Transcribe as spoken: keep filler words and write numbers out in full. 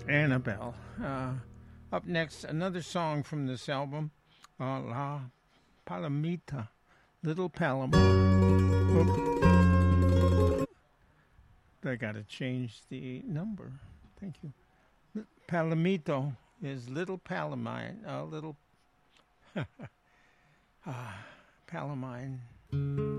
Annabelle. Uh, up next, another song from this album, uh, La Palomita, Little Palomar. Oop. I gotta change the number. Thank you. Palomito is Little Palomine, uh, Little uh, Palomine.